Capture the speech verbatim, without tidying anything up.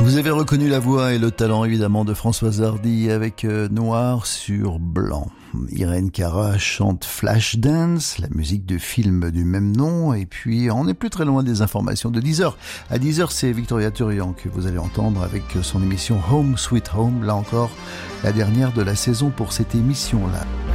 Vous avez reconnu la voix et le talent évidemment de Françoise Hardy avec euh, Noir sur Blanc. Irène Cara chante Flashdance, la musique de film du même nom, et puis on n'est plus très loin des informations de dix heures. À dix heures, c'est Victoria Turian que vous allez entendre avec son émission Home Sweet Home, là encore la dernière de la saison pour cette émission-là.